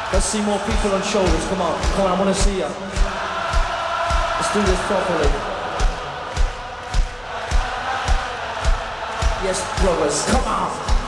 Let's see more people on shoulders. Come on, I want to see you. Let's do this properly. Yes, brothers, come on.